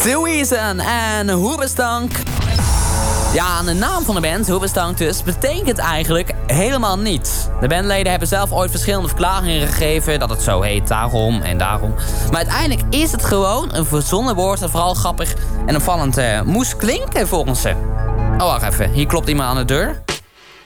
The Reason en Hoobastank. Ja, en de naam van de band, Hoobastank dus, betekent eigenlijk helemaal niets. De bandleden hebben zelf ooit verschillende verklaringen gegeven dat het zo heet, daarom en daarom. Maar uiteindelijk is het gewoon een verzonnen woord dat vooral grappig en opvallend moest klinken volgens ze. Oh, wacht even, hier klopt iemand aan de deur.